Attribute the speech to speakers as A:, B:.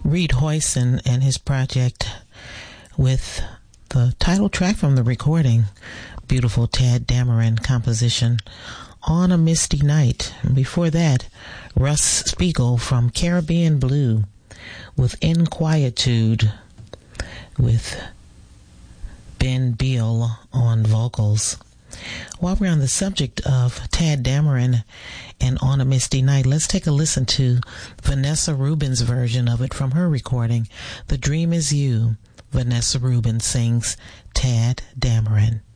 A: Reed Hoyson and his project with the title track from the recording, beautiful Tadd Dameron composition, On a Misty Night. And before that, Russ Spiegel from Caribbean Blue with Inquietude, with Ben Beal on vocals. While we're on the subject of Tadd Dameron and On a Misty Night, let's take a listen to Vanessa Rubin's version of it from her recording, The Dream Is You. Vanessa Rubin sings Tadd Dameron.